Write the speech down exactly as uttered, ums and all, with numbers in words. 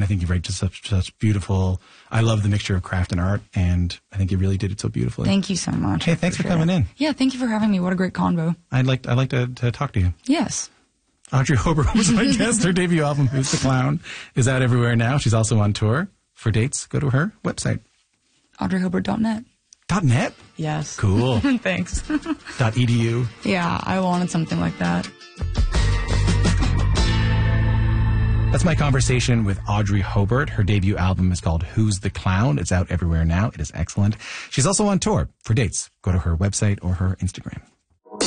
think you write just such, such beautiful, I love the mixture of craft and art, and I think you really did it so beautifully. Thank you so much. Hey, thanks for coming in. Yeah, thank you for having me. What a great convo. I'd like, I'd like to, to talk to you. Yes. Audrey Hobart was my guest. Her debut album, Who's the Clown, is out everywhere now. She's also on tour. For dates, go to her website. audrey hobart dot net. Dot .net? Yes. Cool. Thanks. Dot .edu? Yeah, I wanted something like that. That's my conversation with Audrey Hobart. Her debut album is called Who's the Clown? It's out everywhere now. It is excellent. She's also on tour. For dates, go to her website or her Instagram.